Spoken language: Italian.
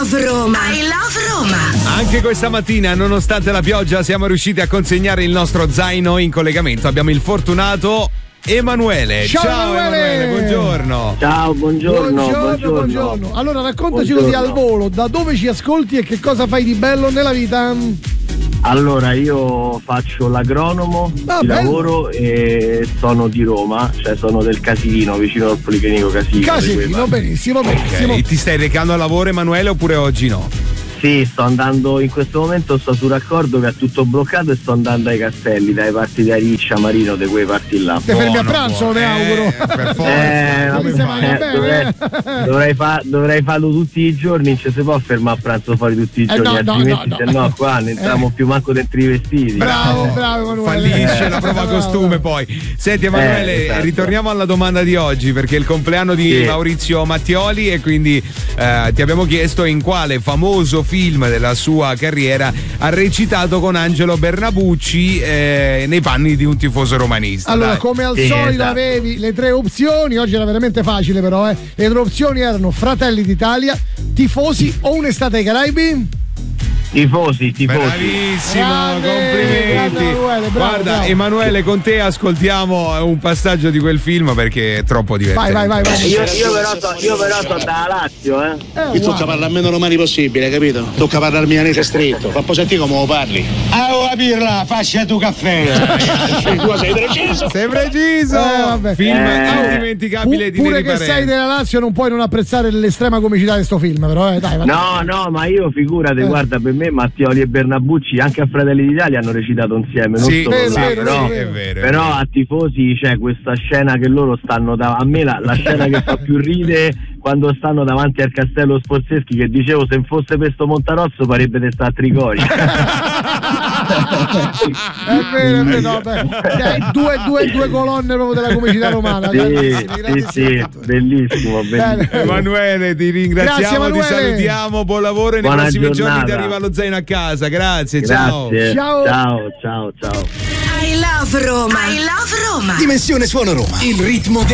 love Roma. I love Roma. Anche questa mattina, nonostante la pioggia, siamo riusciti a consegnare il nostro zaino in collegamento. Abbiamo il fortunato Emanuele. Ciao Emanuele, buongiorno. Ciao, buongiorno. Allora raccontaci così al volo, da dove ci ascolti e che cosa fai di bello nella vita? Allora, io faccio l'agronomo di lavoro e sono di Roma, cioè sono del Casilino, vicino al Policlinico Casilino. Benissimo. Ok, ti stai recando al lavoro, Emanuele, oppure oggi no? Sì, sto andando in questo momento, sto sul raccordo che è tutto bloccato e sto andando ai Castelli, dai parti di Ariccia, Marino, di quei parti là. Ti fermi a pranzo, ne auguro. Per forza. Dovrei farlo tutti i giorni, non ci si può fermare a pranzo fuori tutti i giorni, altrimenti se no qua non entriamo più manco dentro i vestiti. Bravo Emanuele. Fallisce la prova costume poi. Senti Emanuele, esatto. Ritorniamo alla domanda di oggi, perché è il compleanno di Maurizio Mattioli e quindi ti abbiamo chiesto in quale famoso film della sua carriera ha recitato con Angelo Bernabucci nei panni di un tifoso romanista. Allora, dai. come al solito avevi le tre opzioni, oggi era veramente facile però, Le tre opzioni erano Fratelli d'Italia, Tifosi o Un'estate ai Caraibi? Tifosi. Bravissimo, complimenti. Emanuele, Guarda, Emanuele, con te ascoltiamo un passaggio di quel film perché è troppo divertente. Vai. Io però so da Lazio, Mi tocca parlare meno romani possibile, capito? Tocca parlare milanese stretto. Fa sentire come lo parli. Pirla, faccia tu caffè. Tu sei preciso. Vabbè. Film indimenticabile di pure Neri che Parenti. sei della Lazio non puoi non apprezzare l'estrema comicità di sto film, però dai. No, ma io figurate, guarda, per me Mattioli e Bernabucci anche a Fratelli d'Italia hanno recitato insieme, non solo là, è vero. Però a Tifosi c'è questa scena che loro stanno a me la scena che fa più ride quando stanno davanti al Castello Sforzeschi, che dicevo se fosse per sto Montarosso parebbe di sta a Tricori. È vero, due colonne proprio della comicità romana. Sì, bellissimo. Emanuele, ti ringraziamo, ti salutiamo, buon lavoro e nei prossimi giorni ti arriva lo zaino a casa. Grazie. Ciao. Ciao. I love Roma. I love Roma. Dimensione Suono Roma, il ritmo